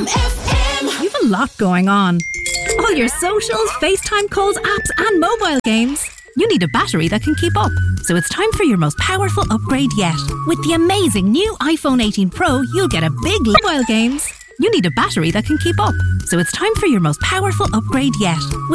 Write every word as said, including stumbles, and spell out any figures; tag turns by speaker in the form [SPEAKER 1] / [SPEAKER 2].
[SPEAKER 1] F M.
[SPEAKER 2] You've a lot going on. All your socials, FaceTime calls, apps and mobile games. You need a battery that can keep up. So it's time for your most powerful upgrade yet. With the amazing new iPhone eighteen Pro, you'll get a big mobile games. You need a battery that can keep up. So it's time for your most powerful upgrade yet. With